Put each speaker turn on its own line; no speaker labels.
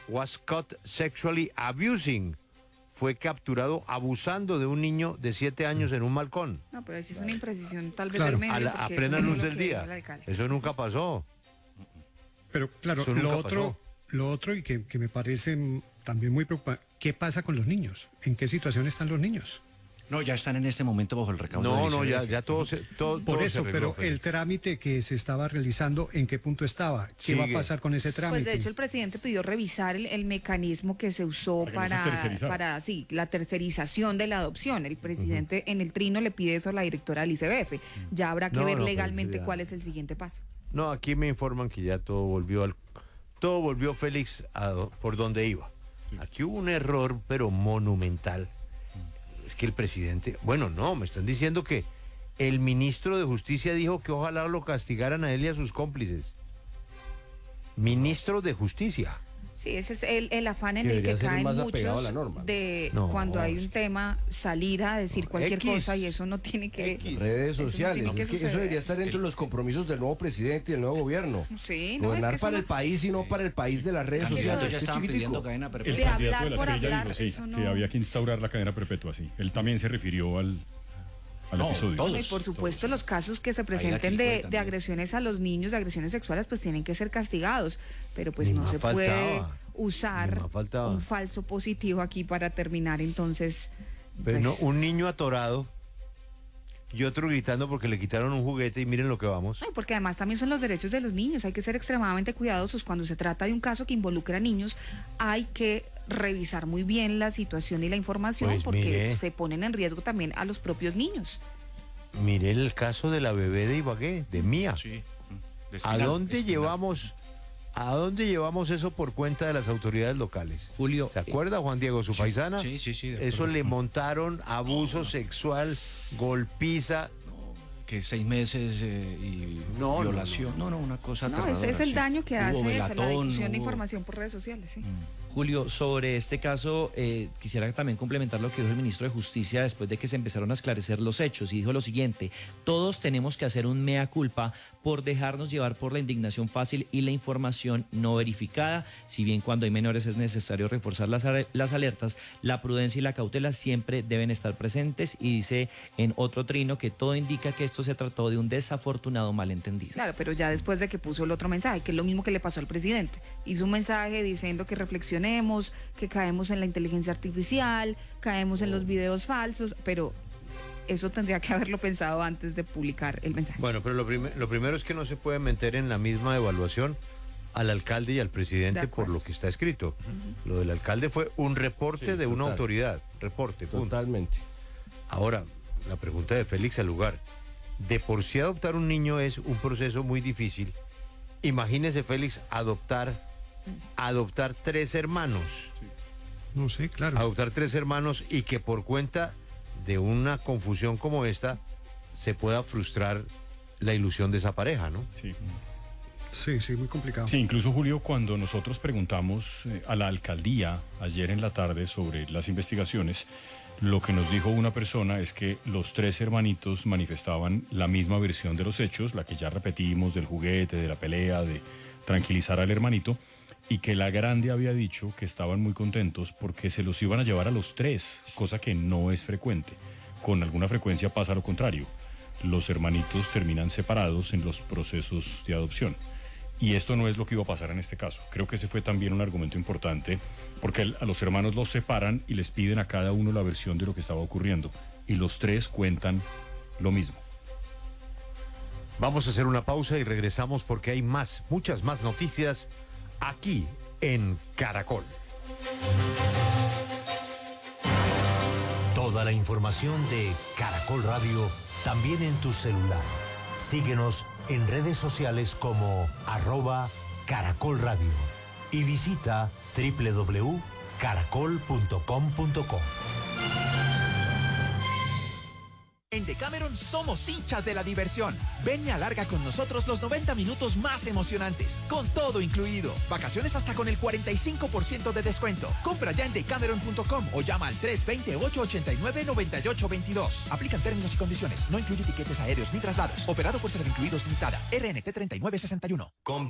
was caught sexually abusing. Fue capturado abusando de un niño de 7 años en un balcón.
No, pero sí es una imprecisión tal vez
Claro.
del medio.
A
porque
plena
eso no
luz
es lo
del
que
día.
dijo el alcalde.
Eso nunca pasó.
Pero claro,
Eso nunca pasó.
lo otro y que me parece también muy preocupante, ¿qué pasa con los niños? ¿En qué situación están los niños?
No, ya están en este momento bajo el recaudo del
No,
ICBF.
ya todo
Por
todo
eso,
se
pero
arregló,
el trámite que se estaba realizando, ¿en qué punto estaba? ¿Qué va a
Sigue.
pasar con ese trámite?
Pues de hecho el presidente pidió revisar el mecanismo que se usó
Para que no se tercerizara.
para la tercerización de la adopción. El presidente en el trino le pide eso a la directora del ICBF. Ya habrá que
No,
ver
no,
legalmente
pero ya.
cuál es el siguiente paso.
No, aquí me informan que ya todo volvió Félix por donde iba. Aquí hubo un error, pero monumental. Es que el presidente, bueno, no, me están diciendo que el ministro de Justicia dijo que ojalá lo castigaran a él y a sus cómplices. Ministro de Justicia.
Sí, ese es el afán en
Que
el que
debería ser
caen
más apegado
muchos
a la norma.
de
No,
cuando hay
sí.
un tema, salir a decir cualquier
X.
cosa y eso no tiene que...
X.
Redes
Eso no
sociales,
tiene que
es que eso
suceder.
debería estar dentro de los compromisos del nuevo presidente y del nuevo gobierno.
Sí, no,
Gobernar
es que
para
eso
el país y no para el país de las redes
Candidatos
sociales.
ya
Es
estaban
chiquitico.
pidiendo cadena
El
perpetua.
De
candidato
hablar
de la
por
estrella
hablar,
dijo, sí,
eso no-
que había que instaurar la cadena perpetua, sí. Él también se refirió al episodio.
todos.
Y por supuesto los casos que se presenten
Quilcoy
de
también.
agresiones a los niños, de agresiones sexuales, pues tienen que ser castigados, pero pues
Ni
no
más
se puede
faltaba.
usar
Ni más faltaba.
un falso positivo aquí para terminar entonces.
Pero
pues,
no, un niño atorado y otro gritando porque le quitaron un juguete y miren lo que vamos.
ay, porque además también son los derechos de los niños, hay que ser extremadamente cuidadosos cuando se trata de un caso que involucra a niños, hay que revisar muy bien la situación y la información
Pues
porque
mire.
se ponen en riesgo también a los propios niños.
Miré el caso de la bebé de Ibagué, de Mía.
Sí. De
¿A
Espinal,
dónde
Espinal.
llevamos eso por cuenta de las autoridades locales?
Julio,
¿Se acuerda, Juan Diego, su paisana?
Sí. de
Eso
acuerdo.
le montaron abuso sexual, golpiza.
Que 6 meses y
No,
violación. No, una cosa
No,
aterradora,
ese es el
sí.
daño que
Hubo
hace eso, la
velatón,
difusión de
hubo-
información por redes sociales. Sí.
Julio, sobre este caso, quisiera también complementar lo que dijo el ministro de Justicia después de que se empezaron a esclarecer los hechos y dijo lo siguiente: todos tenemos que hacer un mea culpa por dejarnos llevar por la indignación fácil y la información no verificada. Si bien cuando hay menores es necesario reforzar las alertas, la prudencia y la cautela siempre deben estar presentes, y dice en otro trino que todo indica que esto se trató de un desafortunado malentendido.
Claro, pero ya después de que puso el otro mensaje, que es lo mismo que le pasó al presidente. Hizo un mensaje diciendo que reflexionemos, que caemos en la inteligencia artificial, caemos en los videos falsos, pero eso tendría que haberlo pensado antes de publicar el mensaje.
Bueno, pero lo primero es que no se puede meter en la misma evaluación al alcalde y al
De
presidente por
acuerdo.
lo que está escrito. Lo del alcalde fue un reporte de una
total.
autoridad. Reporte, punto.
Totalmente.
Ahora, la pregunta de Félix al lugar. De por sí adoptar un niño es un proceso muy difícil. Imagínese, Félix, adoptar 3 hermanos.
No sé, claro.
Adoptar 3 hermanos y que por cuenta de una confusión como esta se pueda frustrar la ilusión de esa pareja, ¿no?
Sí.
Sí, muy complicado.
Sí, incluso Julio, cuando nosotros preguntamos a la alcaldía ayer en la tarde sobre las investigaciones, lo que nos dijo una persona es que los 3 hermanitos manifestaban la misma versión de los hechos, la que ya repetimos, del juguete, de la pelea, de tranquilizar al hermanito, y que la grande había dicho que estaban muy contentos porque se los iban a llevar a los 3, cosa que no es frecuente. Con alguna frecuencia pasa lo contrario. Los hermanitos terminan separados en los procesos de adopción. Y esto no es lo que iba a pasar en este caso. Creo que ese fue también un argumento importante, porque a los hermanos los separan y les piden a cada uno la versión de lo que estaba ocurriendo. Y los 3 cuentan lo mismo.
Vamos a hacer una pausa y regresamos porque hay más, muchas más noticias aquí en Caracol.
Toda la información de Caracol Radio también en tu celular. Síguenos en redes sociales como @Caracol Radio y visita www.caracol.com.co.
En Decameron somos hinchas de la diversión. Ven y alarga con nosotros los 90 minutos más emocionantes, con todo incluido. Vacaciones hasta con el 45% de descuento. Compra ya en decameron.com o llama al 320-889-9822. Aplican términos y condiciones. No incluye tiquetes aéreos ni traslados. Operado por Servincluidos Limitada. RNT 3961.